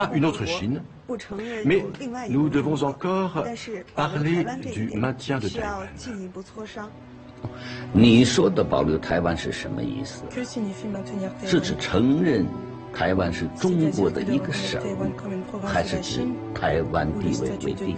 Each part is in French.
une autre Chine, mais nous devons encore parler du maintien de Taïwan. 你说的保留台湾是什么意思？是指承认台湾是中国的一个省，还是指台湾地位未定？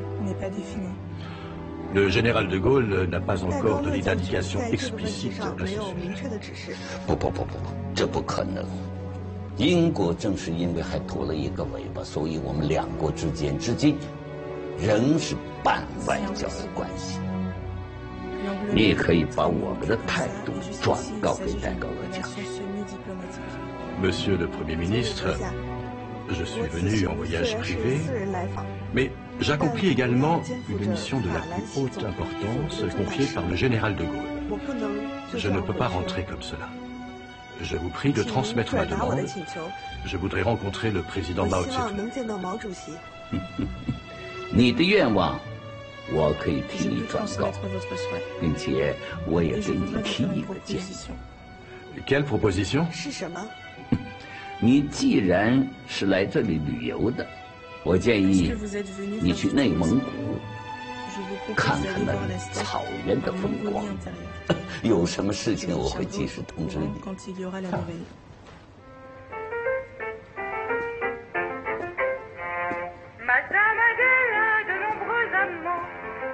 Le général de Gaulle n'a pas encore donné d'indication explicite à ce sujet. 不，这不可能。英国正是因为还拖了一个尾巴，所以我们两国之间至今仍是半外交的关系。你也可以把我们的态度转告给戴高乐讲。 Monsieur le Premier ministre, je suis venu en voyage privé, mais j'accomplis également une mission de la plus haute importance confiée par le général de Gaulle. Je ne peux pas rentrer comme cela. Je vous prie de transmettre ma demande. Je voudrais rencontrer le président Mao Tse-tung. 你的愿望，我可以替你转告，并且我也给你提一个建议。 Quelle proposition? 是什么？ 你既然是来这里旅游的，我建议你去内蒙古看看那里草原的风光。有什么事情我会及时通知你。